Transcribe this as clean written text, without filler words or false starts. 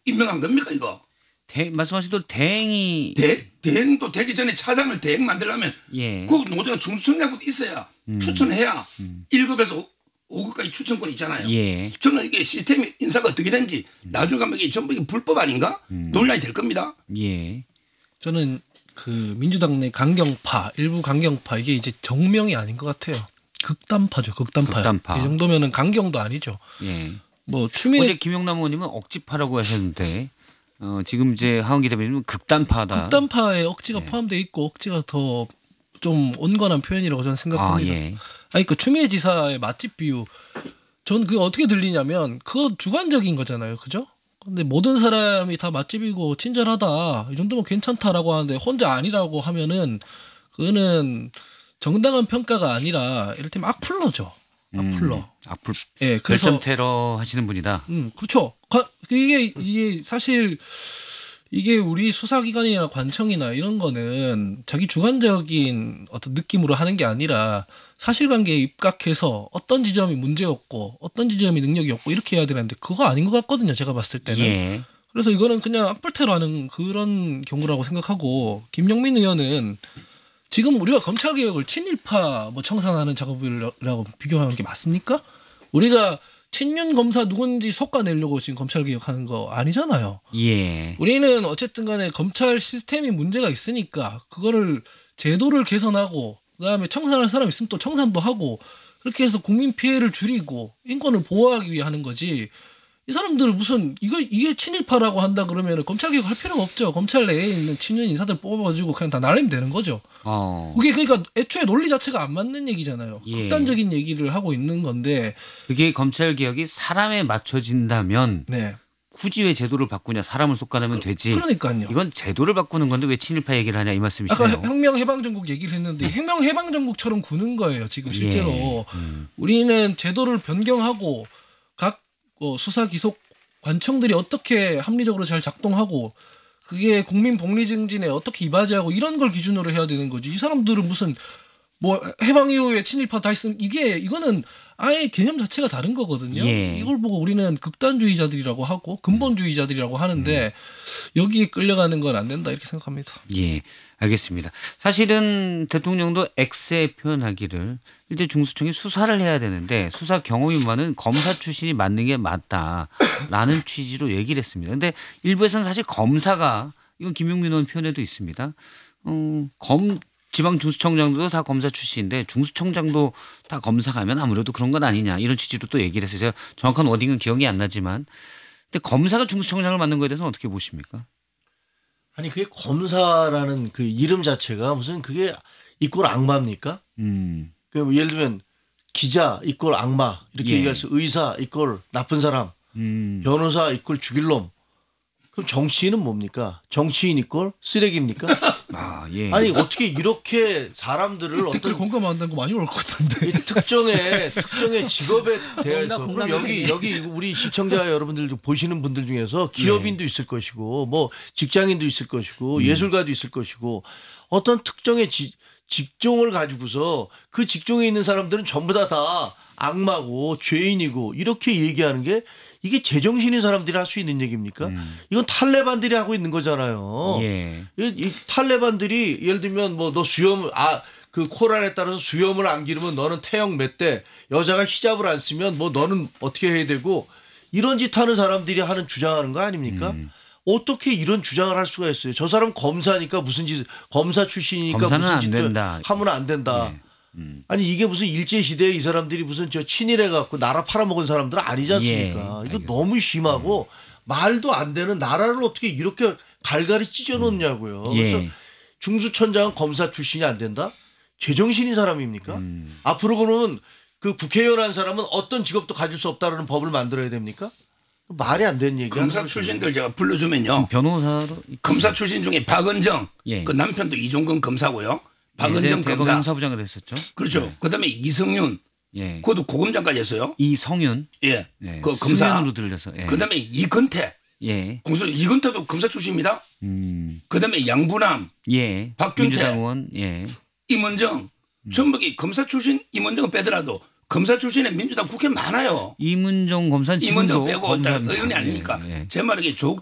임명한 겁니까 이거? 말씀하신 대로 대행이 대행도 되기 전에 차장을 대행 만들려면 예. 그 노조가 중수청장부터 있어야 추천해야 1급에서 5급까지 추천권이 있잖아요. 예. 저는 이게 시스템 인사가 어떻게 되는지 나중에 가면 이게 전부 이게 불법 아닌가 논란이 될 겁니다. 예. 저는 그 민주당 내 강경파 일부 강경파 이게 이제 정명이 아닌 것 같아요. 극단파죠. 극단파. 이 정도면은 강경도 아니죠. 예. 뭐 추미애 어제 김용남 의원님은 억지파라고 하셨는데 지금 이제 하은기 대변인은 극단파다. 극단파에 억지가 포함되어 있고 억지가 더 좀 온건한 표현이라고 저는 생각합니다. 예. 아니 그 추미애 지사의 맛집 비유, 전 그게 어떻게 들리냐면 그거 주관적인 거잖아요, 그죠? 근데 모든 사람이 다 맛집이고 친절하다 이 정도면 괜찮다라고 하는데 혼자 아니라고 하면은 그거는 정당한 평가가 아니라 이를테면 악플러죠. 악플러. 악플. 예, 그래서 별점 테러 하시는 분이다. 그렇죠. 이게 사실 이게 우리 수사기관이나 관청이나 이런 거는 자기 주관적인 어떤 느낌으로 하는 게 아니라 사실관계에 입각해서 어떤 지점이 문제였고 어떤 지점이 능력이었고 이렇게 해야 되는데 그거 아닌 것 같거든요. 제가 봤을 때는. 예. 그래서 이거는 그냥 악플테러하는 그런 경우라고 생각하고 김영민 의원은 지금 우리가 검찰개혁을 친일파 뭐 청산하는 작업이라고 비교하는 게 맞습니까? 우리가 친윤 검사 누군지 솎아내려고 지금 검찰개혁하는 거 아니잖아요. 예. 우리는 어쨌든 간에 검찰 시스템이 문제가 있으니까 그거를 제도를 개선하고 그다음에 청산할 사람 있으면 또 청산도 하고 그렇게 해서 국민 피해를 줄이고 인권을 보호하기 위해 하는 거지. 이 사람들은 무슨 이게 친일파라고 한다 그러면 검찰개혁 할 필요가 없죠. 검찰 내에 있는 친윤 인사들 뽑아가지고 그냥 다 날리면 되는 거죠. 그게 그러니까 애초에 논리 자체가 안 맞는 얘기잖아요. 예. 극단적인 얘기를 하고 있는 건데 그게 검찰개혁이 사람에 맞춰진다면 네. 굳이 왜 제도를 바꾸냐 사람을 솎아내면 되지. 그러니까요. 이건 제도를 바꾸는 건데 왜 친일파 얘기를 하냐 이 말씀이시네요. 아까 혁명해방전국 얘기를 했는데 혁명해방전국처럼 구는 거예요. 지금 실제로. 예. 우리는 제도를 변경하고 각 수사 기소 관청들이 어떻게 합리적으로 잘 작동하고 그게 국민 복리 증진에 어떻게 이바지하고 이런 걸 기준으로 해야 되는 거지. 이 사람들은 무슨 뭐 해방 이후에 친일파 다이슨 이거는 아예 개념 자체가 다른 거거든요. 예. 이걸 보고 우리는 극단주의자들이라고 하고 근본주의자들이라고 하는데 여기에 끌려가는 건 안 된다 이렇게 생각합니다. 예, 알겠습니다. 사실은 대통령도 X에 표현하기를 일제 중수청이 수사를 해야 되는데 수사 경험이 많은 검사 출신이 맡는 게 맞다라는 취지로 얘기를 했습니다. 그런데 일부에서는 사실 검사가 이건 김용민 의원 표현에도 있습니다. 지방 중수청장도 다 검사 출신인데 중수청장도 다 검사 가면 아무래도 그런 건 아니냐 이런 취지로 또 얘기를 했어요. 제가 정확한 워딩은 기억이 안 나지만 근데 검사가 중수청장을 맡는 거에 대해서는 어떻게 보십니까? 아니 그게 검사라는 그 이름 자체가 무슨 그게 이꼴 악마입니까? 그 예를 들면 기자 이꼴 악마 이렇게 예. 얘기할 수 의사 이꼴 나쁜 사람 변호사 이꼴 죽일 놈. 그럼 정치인은 뭡니까? 정치인 이꼴 쓰레기입니까? 예. 아니 어떻게 이렇게 사람들을 댓글 어떤 공감 안 되는 거 많이 올 것 같은데. 이 특정의 직업에 대해서 그럼 여기 우리 시청자 여러분들도 보시는 분들 중에서 기업인도 있을 것이고 뭐 직장인도 있을 것이고 예술가도 있을 것이고 어떤 특정의 직종을 가지고서 그 직종에 있는 사람들은 전부 다 악마고 죄인이고 이렇게 얘기하는 게 이게 제정신인 사람들이 할 수 있는 얘기입니까? 이건 탈레반들이 하고 있는 거잖아요. 예. 이 탈레반들이 예를 들면 뭐 너 수염을 그 코란에 따라서 수염을 안 기르면 너는 태형 몇 대, 여자가 히잡을 안 쓰면 뭐 너는 어떻게 해야 되고 이런 짓 하는 사람들이 하는 주장하는 거 아닙니까? 어떻게 이런 주장을 할 수가 있어요? 저 사람 검사니까 무슨 짓 검사 출신이니까 검사는 무슨 안 짓도 된다. 하면 안 된다. 아니 이게 무슨 일제 시대에 이 사람들이 무슨 저 친일해 갖고 나라 팔아먹은 사람들은 아니지 않습니까? 예, 이거 알겠습니다. 너무 심하고 말도 안 되는 나라를 어떻게 이렇게 갈갈이 찢어 놓냐고요. 예. 그래서 중수청장은 검사 출신이 안 된다? 제정신인 사람입니까? 앞으로 그러면 그 국회의원 한 사람은 어떤 직업도 가질 수 없다라는 법을 만들어야 됩니까? 말이 안 되는 얘기. 검사 출신들 제가 불러주면요. 변호사로 검사 출신 중에 박은정 예. 그 남편도 이종건 검사고요. 박은정 검사. 검사부장을 했었죠. 그렇죠. 네. 그다음에 이성윤 예. 그것도 고검장까지 했어요. 이성윤. 예. 네. 그 검사. 수면으로 들려서. 예. 그다음에 이건태. 예. 공수 이건태도 검사 출신입니다. 그다음에 양부남, 예. 박균태. 민주당 의원. 예. 임원정 전부 검사 출신 임원정은 빼더라도 검사 출신의 민주당 국회 많아요. 이문정 검사는 임원정 지금도 빼고 검사입니다. 의원이 아닙니까? 예. 제 말에 조국